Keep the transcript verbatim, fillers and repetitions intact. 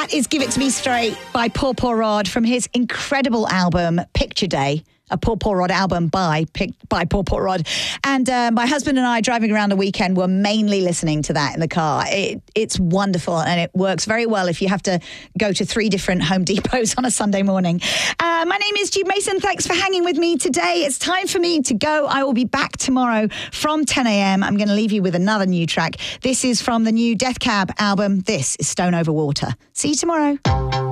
That is Give It To Me Straight by Paul Paul Rod from his incredible album, Picture Day. A Paul Paul Rod album by by Paul Paul Rod. And uh, my husband and I, driving around the weekend, were mainly listening to that in the car. It, it's wonderful, and it works very well if you have to go to three different Home Depots on a Sunday morning. Uh, my name is Jude Mason. Thanks for hanging with me today. It's time for me to go. I will be back tomorrow from ten a.m. I'm going to leave you with another new track. This is from the new Death Cab album. This is Stone Over Water. See you tomorrow.